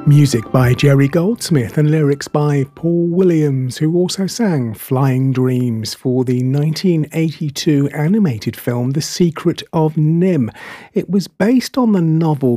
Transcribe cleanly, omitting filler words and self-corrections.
Music by Jerry Goldsmith and lyrics by Paul Williams, who also sang Flying Dreams for the 1982 animated film The Secret of NIMH. It was based on the novel